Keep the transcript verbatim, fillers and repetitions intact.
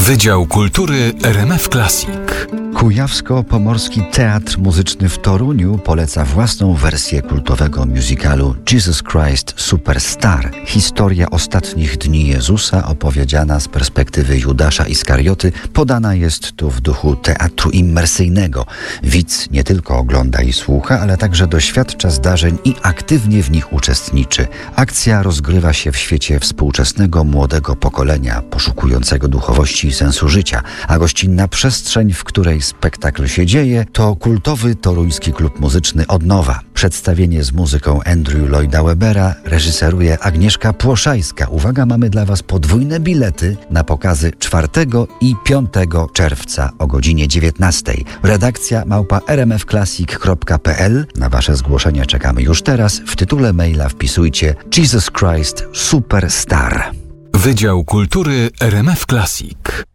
Wydział Kultury R M F Classic. Kujawsko-Pomorski Teatr Muzyczny w Toruniu poleca własną wersję kultowego musicalu Jesus Christ Superstar. Historia ostatnich dni Jezusa, opowiedziana z perspektywy Judasza Iskarioty, podana jest tu w duchu teatru immersyjnego. Widz nie tylko ogląda i słucha, ale także doświadcza zdarzeń i aktywnie w nich uczestniczy. Akcja rozgrywa się w świecie współczesnego młodego pokolenia, poszukującego duchowości i sensu życia, a gościnna przestrzeń, w której spektakl się dzieje, to kultowy toruński klub muzyczny Odnowa. Przedstawienie z muzyką Andrew Lloyda Webbera reżyseruje Agnieszka Płoszajska. Uwaga, mamy dla Was podwójne bilety na pokazy czwartego i piątego czerwca o godzinie dziewiętnastej. Redakcja małpa r m f classic kropka p l. Na Wasze zgłoszenia czekamy już teraz. W tytule maila wpisujcie Jesus Christ Superstar. Wydział Kultury R M F Classic.